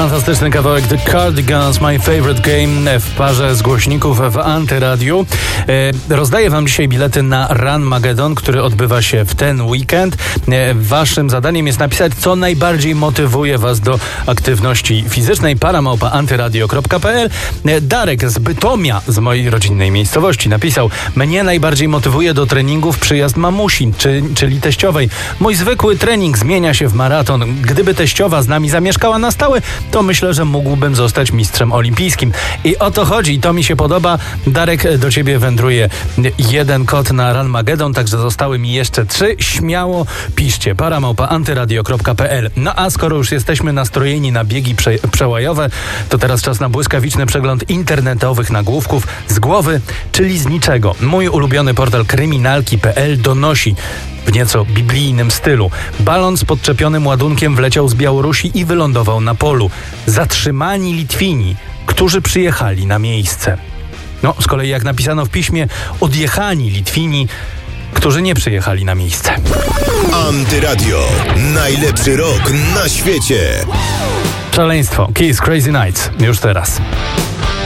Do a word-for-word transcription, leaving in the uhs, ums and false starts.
Fantastyczny kawałek The Cardigans, My Favorite Game w parze z głośników w Antyradiu. E, rozdaję wam dzisiaj bilety na Run Magedon, który odbywa się w ten weekend. E, waszym zadaniem jest napisać, co najbardziej motywuje was do aktywności fizycznej. para małpa antyradio kropka pe el. E, Darek z Bytomia, z mojej rodzinnej miejscowości, napisał: mnie najbardziej motywuje do treningów przyjazd mamusi, czy, czyli teściowej. Mój zwykły trening zmienia się w maraton. Gdyby teściowa z nami zamieszkała na stałe, to myślę, że mógłbym zostać mistrzem olimpijskim. I o to chodzi, to mi się podoba. Darek, do ciebie wędruje jeden kod na Run Magedon, także zostały mi jeszcze trzy. Śmiało piszcie, para małpa antyradio kropka pe el. No a skoro już jesteśmy nastrojeni na biegi prze- przełajowe, to teraz czas na błyskawiczny przegląd internetowych nagłówków z głowy, czyli z niczego. Mój ulubiony portal kryminalki kropka pe el donosi w nieco biblijnym stylu. Balon z podczepionym ładunkiem wleciał z Białorusi i wylądował na polu. Zatrzymani Litwini, którzy przyjechali na miejsce. No, z kolei jak napisano w piśmie, odjechani Litwini, którzy nie przyjechali na miejsce. Antyradio. Najlepszy rok na świecie. Szaleństwo. Kiss Crazy Nights. Już teraz.